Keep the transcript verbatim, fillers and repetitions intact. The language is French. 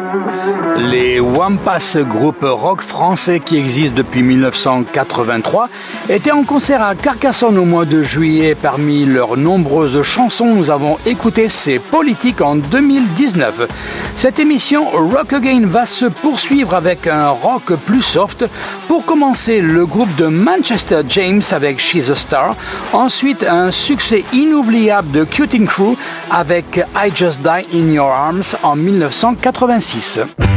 Les Wampas, groupe rock français qui existe depuis mille neuf cent quatre-vingt-trois, étaient en concert à Carcassonne au mois de juillet. Parmi leurs nombreuses chansons, nous avons écouté C'est Politique en deux mille dix-neuf. Cette émission Rock Again va se poursuivre avec un rock plus soft. Pour commencer, le groupe de Manchester James avec She's a Star. Ensuite, un succès inoubliable de Cutting Crew avec I Just Die in Your Arms en mille neuf cent quatre-vingt-six.